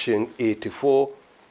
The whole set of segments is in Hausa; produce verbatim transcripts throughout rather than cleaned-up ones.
section eighty-four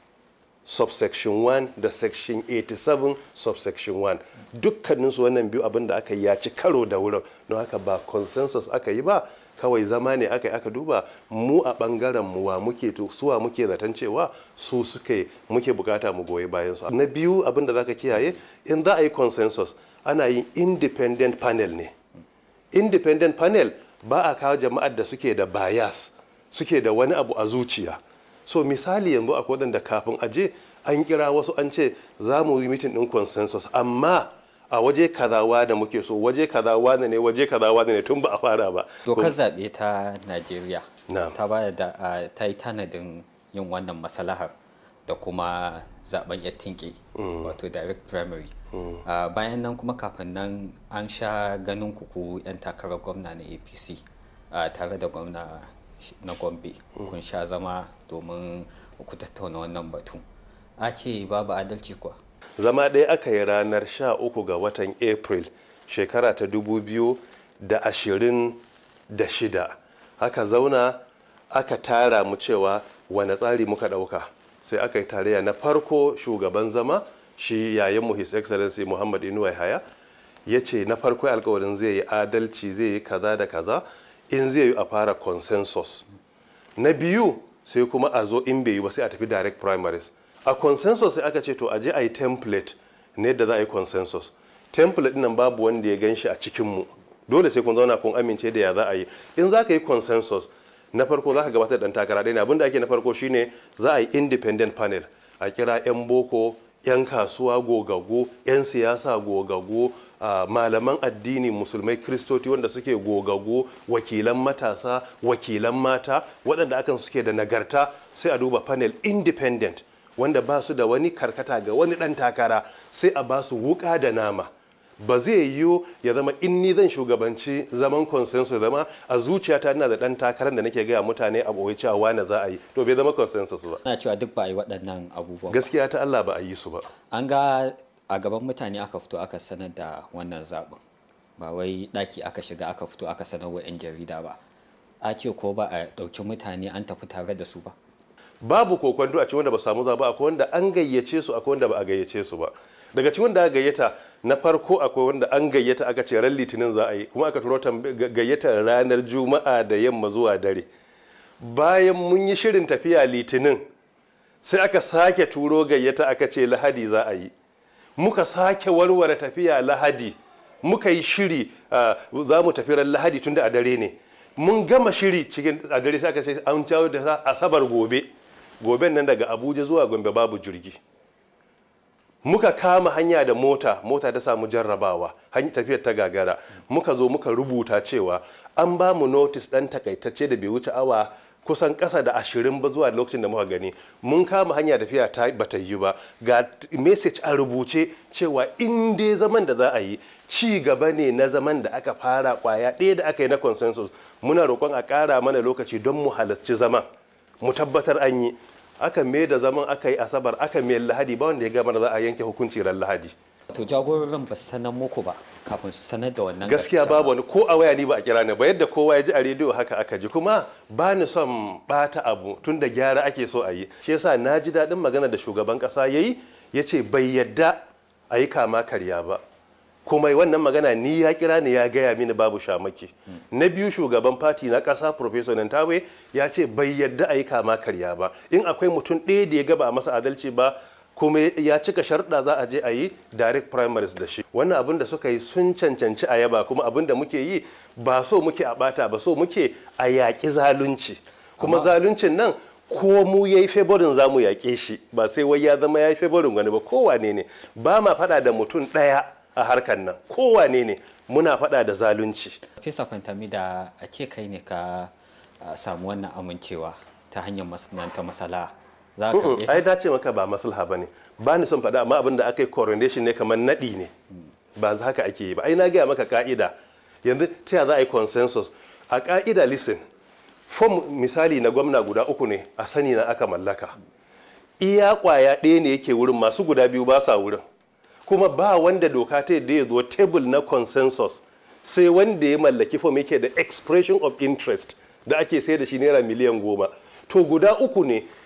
subsection one da section eighty-seven subsection one, dukkaninsu wannan biyu abin da aka yi ya ci karo da wurin, don haka ba consensus aka yi ba, kawai zama ne aka yi aka duba mu a bangaren mu wa muke to suwa muke zaton cewa su suke muke bukata mu goyi bayan su. Na biyu abin da zaka kiyaye, in za a yi consensus ana yin independent panel ne. Independent panel ba a kawo jama'ar da suke da bias, suke da wani abu a zuciya. So misali yanzu akwai wadanda kafin aje an kira wasu an ce za mu yi meeting din consensus, amma a waje kazawa da muke so, waje kazawa ne waje kazawa ne tun ba a fara ba. Dokar zaɓe ta Najeriya ta ba da ta yi tanadin yin wannan masalahar da kuma zaben ya tinke wato direct primary. Bayan nan kuma kafin nan an sha ganin kuku 'yan takarar gwamna na A P C tare da gwamna na Gombe kun sha zama domin ku tattauna wannan batu. A ce babu adalci kuwa? Zama ɗaya aka yi ranar sha uku ga watan April shekara ta dubu biyu da ashirin da shida. Aka zauna aka tara mu cewa wane tsari muka ɗauka. Sai aka yi tarayya na farko shugaban zama shi yayin His Excellency Muhammad Inuwa Yahaya ya ce na farko alkawarin zai yi adalci, zai yi kaza da kaza, in zai yi a fara consensus. Na biyu sai kuma a zo in bai yi ba sai a tafi direct primaries. A consensus sai aka ce to aje a yi template ne da za a yi consensus. Template nan babu wanda ya gan shi a cikinmu, dole sai kun zauna kun amince da ya za a yi. In za ka yi consensus na farko za ka gabatar da ɗan takara ɗaya ne. Abinda ake na farko shine za a yi independent panel, a kira 'yan boko, 'yan kasuwa gogaggo, 'yan siyasa gogaggo, Uh, malaman addini musulmai kristoti wanda suke gogago, wakilan matasa, wakilan mata waɗanda akan suke da nagarta, sai a duba panel independent wanda ba su da wani karkata ga wani ɗan takara, sai a ba su wuka da nama. Ba zai yiwu ya zama in ni zan shugabanci zaman consensus zama a zuciyata ina da ɗan takarar da nake gaya mutane a ɓoye cewa wane za a yi, to bai zama consensus ba. Ana cewa duk ba a yi waɗannan abubuwan. Gaskiya ta Allah ba a yi su ba. An ga a gaban mutane aka fito aka sanar da wannan zaɓin, ba wai ɗaki aka shiga aka fito aka sanar wa 'yan jarida ba. A ce ko ba a ɗauki mutane an tafi tare da su ba? Babu kokwanto a cikin wanda ba samu zaɓa, akwai wanda an gayyace su, akwai wanda ba a gayyace su ba. Daga cikin wanda aka gayyata na farko akwai wanda an gayyata aka ce ran litinin za a yi, kuma aka turo gayyata ranar juma'a da yamma zuwa dare. Bayan mun yi shirin tafiya litinin sai aka sake turo gayyata aka ce lahadi za a yi. Muka sake warware tafiya lahadi, muka yi shiri uh, za mu tafi ran lahadi tun da a dare ne. Mun gama shiri cikin a dare sai aka ce an jawo da asabar gobe. Goben nan daga Abuja zuwa Gombe babu jirgi. Muka kama hanya da mota, mota ta samu jarrabawa, hanyar tafiyar ta gagara. Muka zo muka rubuta cewa an ba mu notice ɗan takaitacce da bai wuce awa kusan ƙasa da ashirin ba zuwa lokacin da muka gani. Mun kama hanya tafiya ta bata yi ba, ga message a rubuce cewa in dai zaman da za a yi ci gaba ne na zaman da aka fara kwaya ɗaya da aka yi na consensus, muna roƙon a ƙara mana lokaci don mu halarci zaman mu tabbatar an yi. Aka mai da zaman aka yi asabar, aka mai lahadi, ba wanda ya gama da za a yanke hukunci ran lahadi. To jagororin ba su sanar muku ba kafin su sanar da wannan? Gaskiya babu wani, ko a waya ni ba a kira ni ba, yadda kowa ya ji a rediyo haka aka ji. Kuma ba ni son bata abu tun da gyara ake so a yi. Shi yasa na ji daɗin magana da shugaban ƙasa ya yi, ya ce bai yadda a yi kama karya ba. Kuma wannan magana ni ya kira ni ya gaya mini babu shamaki. Na biyu shugaban fati na ƙasa Professor Nantawe ya ce bai yadda a yi kama karya ba. In akwai mutum ɗaya da ya gaba a masa adalci ba kuma ya cika sharɗa za a je a yi direct primaries da shi. Wannan abin da suka yi sun cancanci a yaba, kuma abin da muke yi ba so muke a bata ba, so muke a yaƙi zalunci. Kuma zaluncin nan ko mu yayi favorin za mu yaƙe shi, ba sai wai ya zama yayi favorin wani ba, kowane ne. Ba ma faɗa da mutum ɗaya a harkar nan, kowane ne muna faɗa da zalunci. Fesa Fantami, da a ce kai ne ka samu wannan amincewa ta hanyar masana'anta masala, za ka ai dace maka ba maslaha bane, ba ni son faɗa, amma abin da aka yi coronation ne kamar naɗi ne, ba za haka ake yi ba. Ai na gaya maka ka'ida, yanzu ta za a yi consensus a ka'ida. Listen, form misali na gwamna guda uku ne a sani na aka mallaka, iya kwaya ɗaya ne yake wurin, masu guda biyu ba sa wurin. Kuma ba wanda doka ta yadda ya zo table na consensus sai wanda ya mallaki form yake da expression of interest da ake sai da shi naira miliyan goma. To guda uku ne,